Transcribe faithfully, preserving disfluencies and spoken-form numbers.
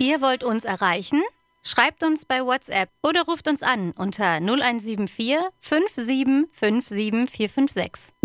Ihr wollt uns erreichen? Schreibt uns bei WhatsApp oder ruft uns an unter null eins sieben vier fünf sieben fünf sieben vier fünf sechs.